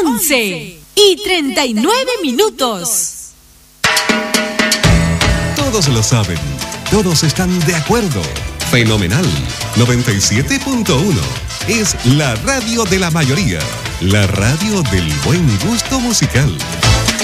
11:39. Todos lo saben, todos están de acuerdo. Fenomenal 97.1 es la radio de la mayoría, la radio del buen gusto musical.